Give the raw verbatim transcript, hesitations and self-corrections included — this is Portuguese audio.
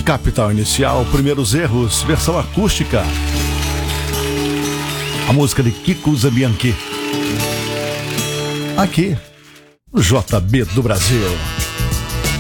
Capital Inicial, Primeiros Erros, versão acústica. A música de Kiko Zambianchi. Aqui, no J B do Brasil.